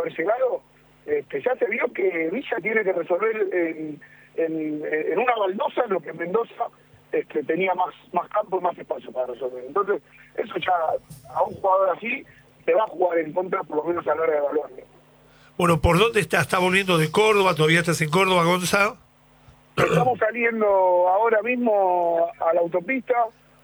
haber llegado, ya se vio que Villa tiene que resolver en una baldosa lo que en Mendoza tenía más campo y más espacio para resolver. Entonces, eso ya a un jugador así te va a jugar en contra, por lo menos a la hora de evaluarlo. Bueno, ¿por dónde estás? ¿Estás volviendo de Córdoba? ¿Todavía estás en Córdoba, Gonza? Estamos saliendo ahora mismo a la autopista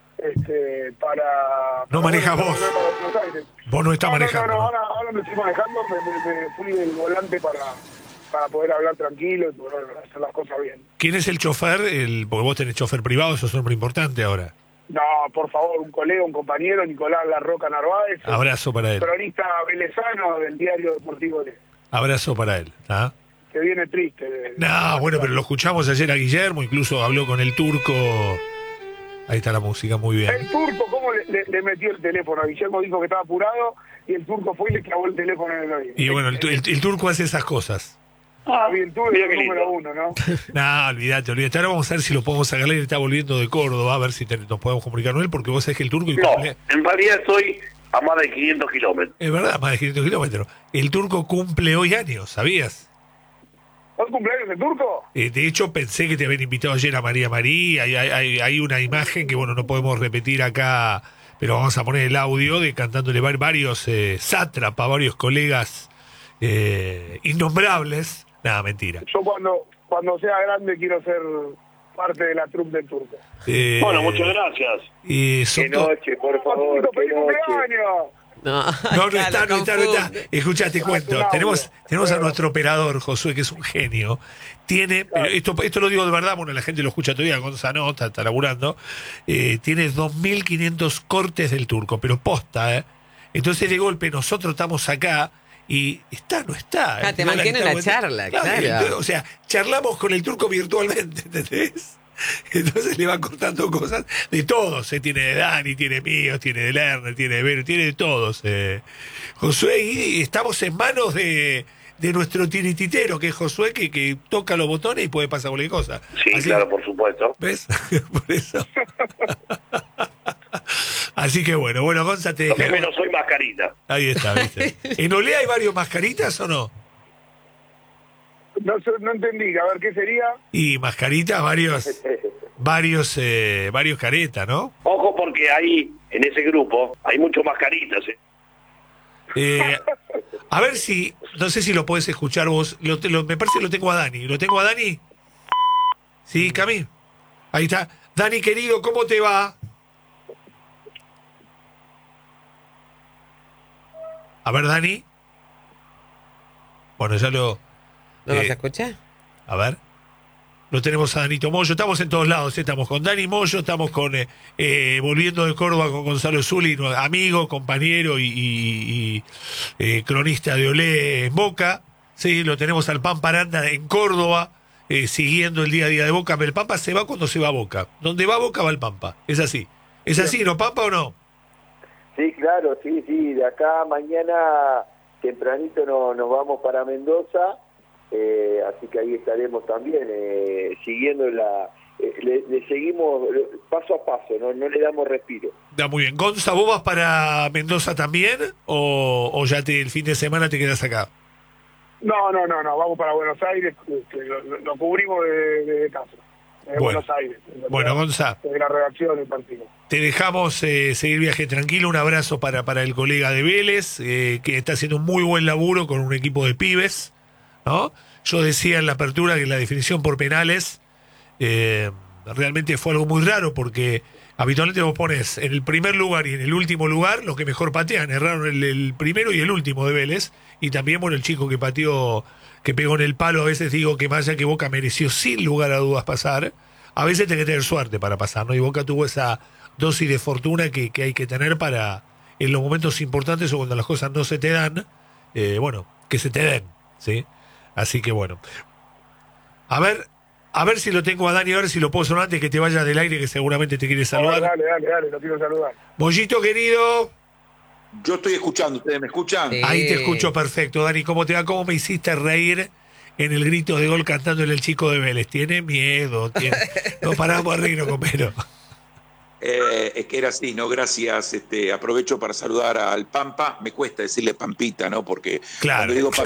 para... No manejas vos. Vos no estás manejando. No, ahora me estoy manejando, me fui del volante para poder hablar tranquilo y poder hacer las cosas bien. ¿Quién es el chofer? Porque vos tenés chofer privado, eso es un hombre importante ahora. No, por favor, un colega, un compañero, Nicolás La Roca Narváez. Abrazo para él. Cronista velezano del diario deportivo de... Abrazo para él. ¿Ah? Que viene triste. No, bueno, pero lo escuchamos ayer a Guillermo, incluso habló con el turco. Ahí está la música, muy bien. El turco, ¿cómo le metió el teléfono? Guillermo dijo que estaba apurado y el turco fue y le clavó el teléfono en el oído. Y bueno, el turco hace esas cosas. Bien, tú eres el número uno, ¿no? No, olvídate. Ahora vamos a ver si lo podemos sacar. Él está volviendo de Córdoba, a ver si nos podemos comunicar con él, porque vos sabés que el turco... En realidad estoy a más de 500 kilómetros. Es verdad, más de 500 kilómetros. El turco cumple hoy años, ¿sabías? ¿Hoy cumpleaños el turco? De hecho, pensé que te habían invitado ayer a María María. Hay una imagen que, bueno, no podemos repetir acá, pero vamos a poner el audio de cantándole varios sátrapas, varios colegas innombrables. Nada, mentira. Yo cuando sea grande quiero ser parte de la troupe del turco. Bueno, muchas gracias. Qué noche, por favor, turco, qué ¡feliz noche. cumpleaños! No está. Escuchá, te cuento. Tenemos a nuestro operador, Josué, que es un genio. Tiene, esto lo digo de verdad, bueno, la gente lo escucha todavía, Gonzalo no, está laburando. Tiene 2.500 cortes del turco, pero posta, ¿eh? Entonces, de golpe, nosotros estamos acá y no está. Te mantiene la charla, claro. O sea, charlamos con el turco virtualmente, ¿entendés? Entonces le va cortando cosas de todos, tiene de Dani, tiene míos, tiene de Lerner, tiene de Vero, tiene de todos. Josué, y estamos en manos de nuestro tirititero, que es Josué, que toca los botones y puede pasar cualquier cosa. Sí, así, claro, por supuesto. ¿Ves? Por eso. Así que bueno, Gonza, te... Lo que menos soy mascarita. Ahí está, ¿viste? ¿En Olea hay varios mascaritas o no? No entendí, a ver, ¿qué sería? Y mascaritas, varios caretas, ¿no? Ojo, porque ahí, en ese grupo, hay muchos mascaritas. A ver si, no sé si lo podés escuchar vos, me parece que lo tengo a Dani. ¿Lo tengo a Dani? Sí, Cami. Ahí está. Dani, querido, ¿cómo te va? A ver, Dani. Bueno, ya lo... ¿No nos escucha? A ver. Lo tenemos a Danito Moyo. Estamos en todos lados. Estamos con Dani Moyo, estamos con volviendo de Córdoba con Gonzalo Zuli, amigo, compañero y cronista de Olé en Boca. Sí, lo tenemos al Pampa Aranda en Córdoba, siguiendo el día a día de Boca. El Pampa se va cuando se va a Boca. Donde va Boca va el Pampa. Es así. ¿Es así, no, Pampa, o no? Sí, claro, sí. De acá mañana tempranito nos vamos para Mendoza. Así que ahí estaremos también siguiendo le seguimos paso a paso, no le damos respiro. Está muy bien. Gonza, ¿vos vas para Mendoza también o ya el fin de semana te quedas acá? No, vamos para Buenos Aires, lo cubrimos de casa, de Buenos Aires. Bueno, Gonza, de la redacción del partido. Te dejamos seguir viaje tranquilo. Un abrazo para el colega de Vélez, que está haciendo un muy buen laburo con un equipo de pibes, ¿no? Yo decía en la apertura que la definición por penales realmente fue algo muy raro, porque habitualmente vos pones en el primer lugar y en el último lugar los que mejor patean. Erraron el primero y el último de Vélez, y también el chico que pateó, que pegó en el palo. A veces digo que más allá que Boca mereció sin lugar a dudas pasar, a veces tenés que tener suerte para pasar, ¿no? Y Boca tuvo esa dosis de fortuna que hay que tener para, en los momentos importantes o cuando las cosas no se te dan, que se te den, ¿sí? Así que bueno. A ver si lo tengo a Dani, a ver si lo puedo sonar antes que te vayas del aire, que seguramente te quiere saludar. Dale, lo quiero saludar. Mollito, querido. Yo estoy escuchando, ¿ustedes me escuchan? Sí. Ahí te escucho perfecto, Dani. ¿Cómo te va? ¿Cómo me hiciste reír en el grito de gol cantándole el chico de Vélez? Tiene miedo. No paramos a reírnos con Pero. Es que era así, ¿no? Gracias. Aprovecho para saludar al Pampa. Me cuesta decirle Pampita, ¿no? Porque Claro. cuando digo